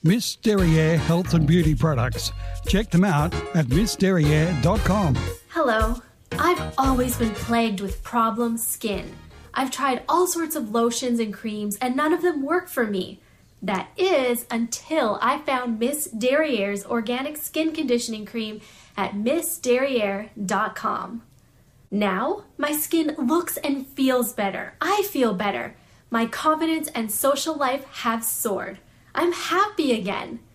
Miss Derriere Health and Beauty Products. Check them out at missderriere.com. Hello. I've always been plagued with problem skin. I've tried all sorts of lotions and creams and none of them work for me. That is until I found Miss Derriere's organic skin conditioning cream at missderriere.com. Now, my skin looks and feels better. I feel better. My confidence and social life have soared. I'm happy again.